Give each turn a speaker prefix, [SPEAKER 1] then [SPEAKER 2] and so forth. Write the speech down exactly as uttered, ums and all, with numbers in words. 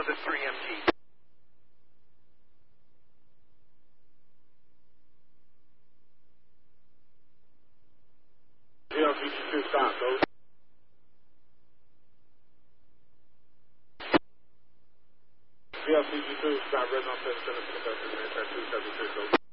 [SPEAKER 1] another three M T.
[SPEAKER 2] V L C G two, stop, go. V L C G two, stop, red on seven seven two seven two seven two.